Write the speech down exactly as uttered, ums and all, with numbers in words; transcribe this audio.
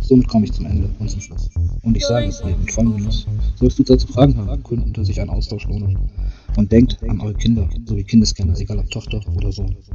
Somit komme ich zum Ende und zum Schluss. Und ich sage es dir mit vollem Genuss. Sollst du dazu Fragen haben, könnte sich ein Austausch lohnen. Und denkt an eure Kinder sowie Kindeskinder, egal ob Tochter oder Sohn.